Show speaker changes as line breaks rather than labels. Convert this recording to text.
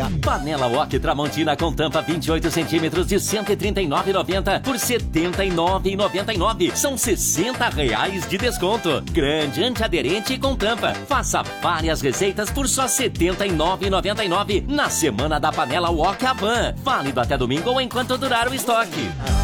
Panela Wok Tramontina com tampa 28 centímetros de R$ 139,90 por R$ 79,99. São R$ 60 de desconto. Grande antiaderente com tampa. Faça várias receitas por só R$ 79,99 na semana da Panela Wok Avan. Válido até domingo ou enquanto durar o estoque.